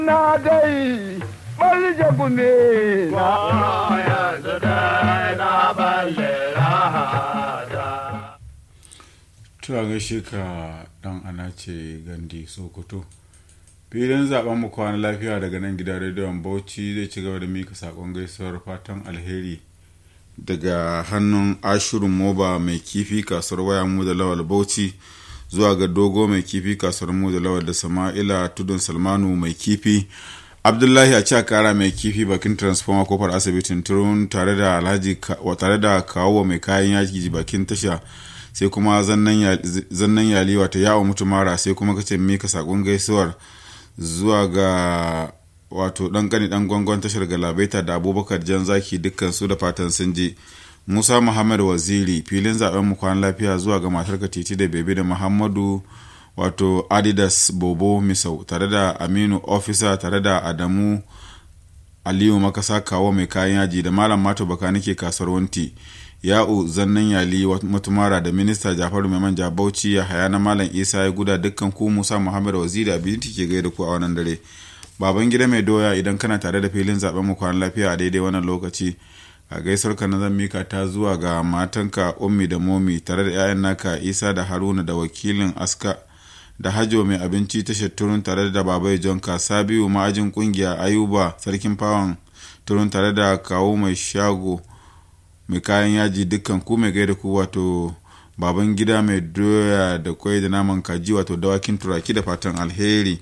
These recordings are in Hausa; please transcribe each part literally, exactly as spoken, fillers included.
na dai balje gume na yanzu dai na balle rahada. Tuwa gaishe ka dan ana ce Gandi Sokoto. Filin zaben mu kwana lafiya daga nan gidan rediyon Bauchi zai ci gaba da mika sakon gaisuwar fatan alheri daga hannun Ashiru Moba mai kifi kasuwar waya mu da Lawal Bauchi zuwa ga Dogo mai kifi kasuwar mu da Lawal da Sama'ila Tudun Salmanu mai kifi, Abdullahi a Cakara mai kifi bakin transformer kofar asibitin Turun tare da Alhaji tare da Kawo mai kayan yaki bakin tasha, sai kuma zannan yali wata yawo mutumara, sai kuma kace mika sakon gaisuwar zuwa ga wato dan kani dan gwangon tashar Galabaita da Abubakar Janzaki dukkan su da fatan sun je. Musa Muhammad Waziri filin zaben mu kwan lafiya zuwa ga matarka Titi da Bebe da Muhammadu wato Adidas Bobo Misau tare da Aminu Officer tare da Adamu Aliyu Makasa Kawo mai kayan yaji da Malam Mato Baka nake kasar Wanti, Ya'u Zannan Yali Mutumara da Minista Jafaru Mai Manja Bauchi ya haya na Malam Isa ya guda dukkan ku. Musa Muhammad Waziri abin ke gaida ku a wannan dare. Baban gida mai doya idan kana tare da filin zaben mu kwan lafiya a daidai wannan lokaci, a gaisar ka na zan mika ta zuwa ga matanka Ummi da Momi tare da 'ya'yan naka Isa da Haruna da wakilin Aska da Hajo mai abinci ta Turun tare da Babai Jonka, Sabiu ma'ajin kungiya, Ayuba sarkin fawan Turun tare da Kawo mai shago mai kayan yaji dukkan ku mai gaida ku wato baban gida mai doya da kwai da naman kaji wato dawakin turaki da fatan alheri.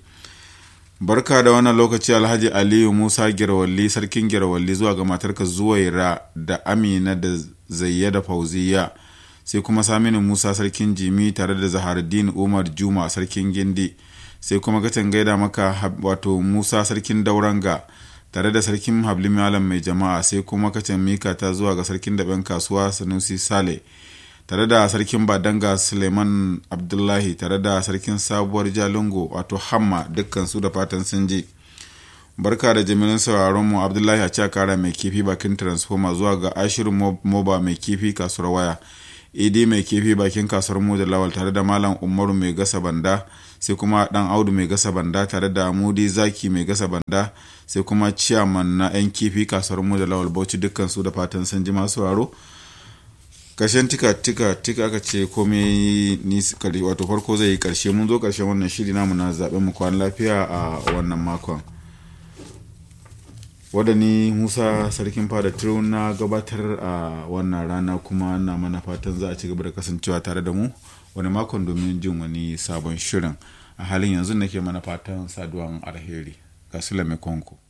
Barka da wannan lokaci Alhaji Aliyu Musa Girwalli sarkin Girwalli zuwa ga matarka Zuwaira da Amina da Zayyada Fauziya, sai kuma Saminu Musa sarkin Jimi tare da Zaharuddin Umar Juma sarkin Gindi, sai kuma gatan gaida maka wato Musa sarkin Dauranga tare da sarkin Habli Malam mai jama'a, sai kuma kacin mika ta zuwa ga sarkin daben kasuwa Sanusi Sale tare da sarkin Badanga Suleiman Abdullahi tare da sarkin sabuwar Jalingo wato Hamma dukkan su da fatan sun ji. Barka da jimirin sauraron mu Abdullahi a Cakara mai kifi bakin transformer zuwa ga Ashiru Moba mai kifi kasuwar waya, Idi mai kifi bakin kasuwar mu da Lawal tare da Malam Umaru mai gasa banda, sai kuma Dan Audu mai gasa banda tare da Mudi Zaki mai gasa banda, sai kuma Chairman na yan kifi kasuwar mu da Lawal Bauchi dukkan su da fatan sun ji masu sauraro. Karshen tika tika tika aka ce komai ni wato farko zai yi karshe. Mun zo karshen wannan shiri namu na zaben mu kwan lafiya a wannan makon, wadani Musa sarkin fada Turun na gabatar a wannan rana, kuma na mana fatan za a ci gaba da kasancewa tare da mu wani makon domin jin wani sabon shirin. A halin yanzu nake mana fatan saduwan alheri ga Sulaiman Konko.